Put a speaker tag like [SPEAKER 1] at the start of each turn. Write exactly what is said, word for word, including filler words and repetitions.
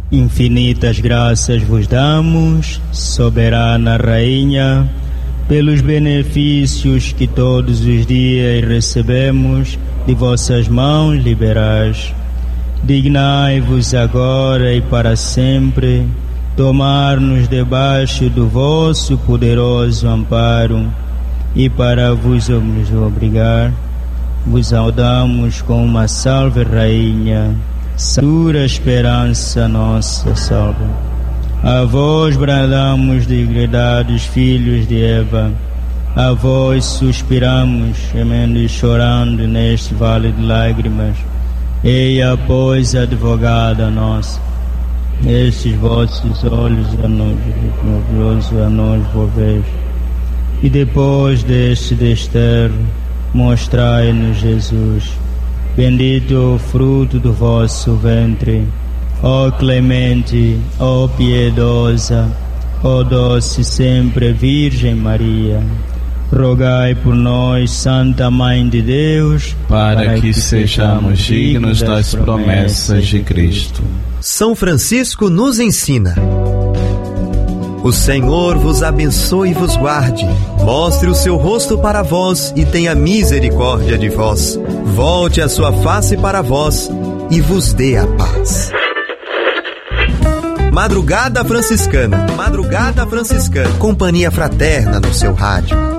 [SPEAKER 1] Infinitas graças vos damos, soberana Rainha, pelos benefícios que todos os dias recebemos de vossas mãos liberais. Dignai-vos agora e para sempre tomar-nos debaixo do vosso poderoso amparo, e para vos obrigar, vos saudamos com uma salve, Rainha, pura esperança nossa salva. A vós bradamos, degredados filhos de Eva, a vós suspiramos, gemendo e chorando neste vale de lágrimas. Eia, pois, advogada nossa, estes vossos olhos a nós, glorioso a nós volveis, e depois deste desterro, mostrai-nos Jesus. Bendito o fruto do vosso ventre, ó clemente, ó piedosa, ó doce sempre Virgem Maria. Rogai por nós, Santa Mãe de Deus,
[SPEAKER 2] para, para que, que sejamos dignos das promessas de Cristo.
[SPEAKER 3] São Francisco nos ensina: o Senhor vos abençoe e vos guarde, mostre o seu rosto para vós e tenha misericórdia de vós, volte a sua face para vós e vos dê a paz. Madrugada Franciscana, Madrugada Franciscana, companhia fraterna no seu rádio.